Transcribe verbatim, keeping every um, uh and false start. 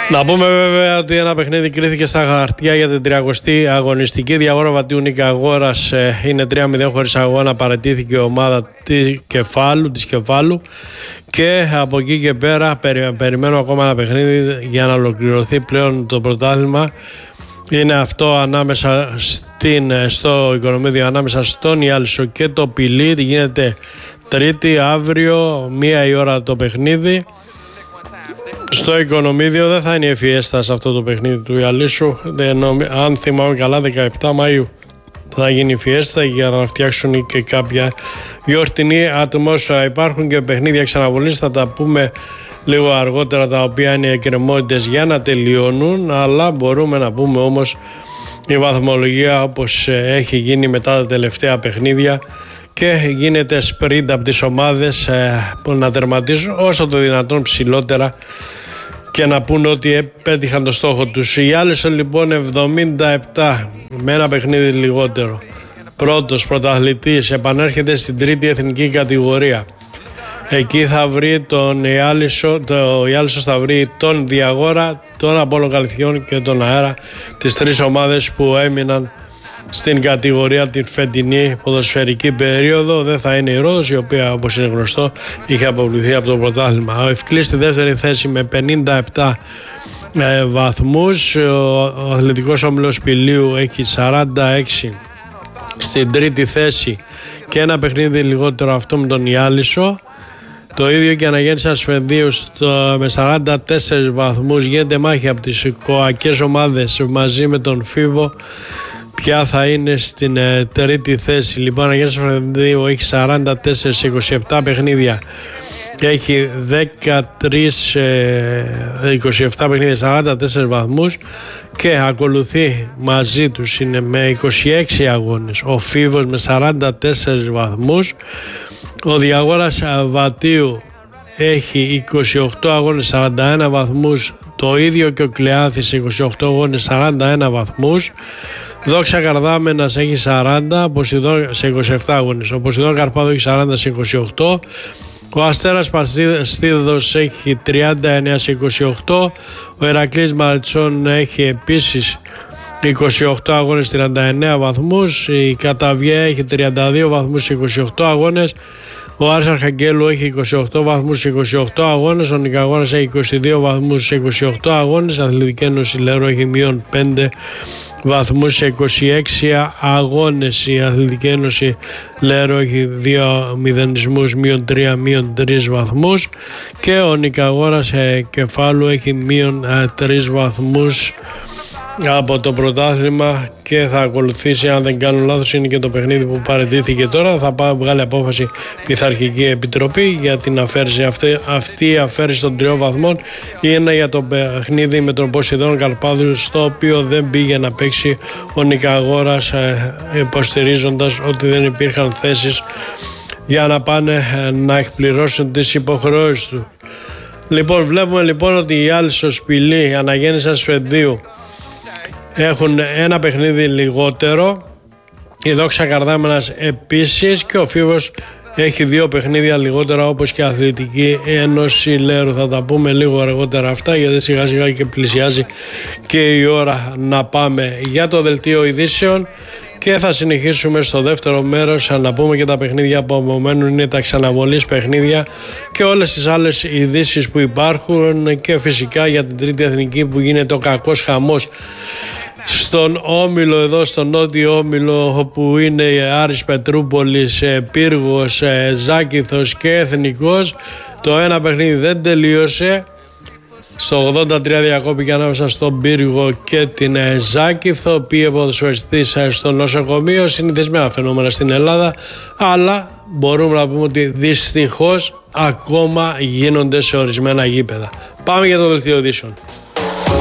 Να πούμε βέβαια ότι ένα παιχνίδι κρίθηκε στα χαρτιά για την τριακοστή αγωνιστική. Διαγόρα Βαττίου Νίκα Αγόρας είναι τρία μηδέν χωρίς αγώνα. Παραιτήθηκε η ομάδα της Κεφάλου, της Κεφάλου. Και από εκεί και πέρα περι, περιμένω ακόμα ένα παιχνίδι για να ολοκληρωθεί πλέον το πρωτάθλημα. Είναι αυτό ανάμεσα στην, στο Οικονομίδιο, ανάμεσα στον Ιάλισσο και το Πηλί. Γίνεται Τρίτη, αύριο, μία η ώρα το παιχνίδι. Στο Οικονομίδιο δεν θα είναι η Εφιέστα σε αυτό το παιχνίδι του Ιαλισσού. Αν θυμάμαι καλά, δεκαεπτά Μαΐου θα γίνει η Φιέστα για να φτιάξουν και κάποια γιορτινή ατμόσφαιρα. Υπάρχουν και παιχνίδια ξαναβολής, θα τα πούμε λίγο αργότερα, τα οποία είναι εκκρεμότητες για να τελειώνουν, αλλά μπορούμε να πούμε όμως η βαθμολογία όπως έχει γίνει μετά τα τελευταία παιχνίδια και γίνεται σπριντ από τις ομάδες που να τερματίζουν όσο το δυνατόν ψηλότερα και να πούνε ότι πέτυχαν το στόχο τους. Η Ιάλισσο λοιπόν εβδομήντα επτά με ένα παιχνίδι λιγότερο. Πρώτος πρωταθλητής, επανέρχεται στην τρίτη εθνική κατηγορία. Εκεί θα βρει τον Ιάλισσο, το Ιάλισσος θα βρει τον Διαγόρα, τον Απόλλων Καλυθιών και τον Αέρα, τις τρεις ομάδες που έμειναν στην κατηγορία την φετινή ποδοσφαιρική περίοδο. Δεν θα είναι η Ρόδος, η οποία όπως είναι γνωστό είχε αποβληθεί από το πρωτάθλημα. Ο Ευκλής στη δεύτερη θέση με πενήντα επτά ε, βαθμούς. Ο, ο Αθλητικός Όμιλος Πηλίου έχει σαράντα έξι στην τρίτη θέση και ένα παιχνίδι λιγότερο αυτό με τον Ιάλισσο. Το ίδιο και Αναγέννηση Ασφεντίου με σαράντα τέσσερις βαθμούς. Γίνεται μάχη από τις κοακές ομάδες μαζί με τον Φίβο. Ποια θα είναι στην ε, τρίτη θέση. Λοιπόν, ο Αναγέννησης Ασφεντίου έχει σαράντα τέσσερα σε είκοσι επτά παιχνίδια και έχει δεκατρία, είκοσι επτά παιχνίδια, σαράντα τέσσερις βαθμούς, και ακολουθεί μαζί τους είναι με είκοσι έξι αγώνες ο Φίβος με σαράντα τέσσερις βαθμούς. Ο Διαγόρας Βαττίου έχει είκοσι οκτώ αγώνες, σαράντα ένα βαθμούς, το ίδιο και ο Κλεάνθης είκοσι οκτώ αγώνες, σαράντα ένα βαθμούς. Δόξα Καρδάμενας έχει σαράντα σε είκοσι επτά αγώνες. Ο Ποσειδών Καρπάδο έχει σαράντα σε είκοσι οκτώ. Ο Αστέρας Παστίδος έχει τριάντα εννέα σε είκοσι οκτώ. Ο Ηρακλής Μαριτσών έχει επίσης είκοσι οκτώ αγώνες, τριάντα εννέα βαθμούς. Η Καταβιέ έχει τριάντα δύο βαθμούς σε είκοσι οκτώ αγώνες. Ο Άρης Αρχαγγέλου έχει είκοσι οκτώ βαθμούς σε είκοσι οκτώ αγώνες. Ο Νικαγόρας έχει είκοσι δύο βαθμούς σε είκοσι οκτώ αγώνες. Η Αθλητική Ένωση Λέρο έχει μείον πέντε βαθμούς σε είκοσι έξι αγώνες. Η Αθλητική Ένωση Λέρο έχει δύο μηδενισμούς, μείον τρία, μείον τρεις βαθμούς, και ο Νικαγόρας Κεφάλου έχει μείον τρεις βαθμούς από το πρωτάθλημα και θα ακολουθήσει, αν δεν κάνω λάθος, είναι και το παιχνίδι που παραιτήθηκε τώρα. Θα πάει, βγάλει απόφαση πειθαρχική επιτροπή για την αφαίρεση. Αυτή, αυτή η αφαίρεση των τριών βαθμών είναι για το παιχνίδι με τον Ποσειδόν Καρπάδου, στο οποίο δεν πήγε να παίξει ο Νικαγόρας, ε, υποστηρίζοντας ότι δεν υπήρχαν θέσεις για να πάνε ε, να εκπληρώσουν τις υποχρεώσεις του. Λοιπόν, βλέπουμε λοιπόν ότι η Ιάλισσος, Πηλί, Αναγέννηση Ασφεντίου έχουν ένα παιχνίδι λιγότερο. Η Δόξα Καρδάμενας επίσης, και ο Φίβος έχει δύο παιχνίδια λιγότερα, όπως και η Αθλητική Ένωση Λέρου. Θα τα πούμε λίγο αργότερα αυτά, γιατί σιγά σιγά και πλησιάζει και η ώρα να πάμε για το δελτίο ειδήσεων, και θα συνεχίσουμε στο δεύτερο μέρος να πούμε και τα παιχνίδια που απομένουν, είναι τα ξαναβολής παιχνίδια και όλες τις άλλες ειδήσεις που υπάρχουν, και φυσικά για την τρίτη εθνική που γίνεται ο κακός χαμός στον Όμιλο, εδώ στον Νότιο Όμιλο, όπου είναι Άρης Πετρούπολης, Πύργος, Ζάκηθος και Εθνικός. Το ένα παιχνίδι δεν τελείωσε. Στο ογδόντα τρία διακόπηκε ανάμεσα στον Πύργο και την Ζάκηθο. Πήγε ποδοσφαιριστής στο νοσοκομείο. Συνηθισμένα φαινόμενα στην Ελλάδα, αλλά μπορούμε να πούμε ότι δυστυχώς ακόμα γίνονται σε ορισμένα γήπεδα. Πάμε για το δελτίο ειδήσεων.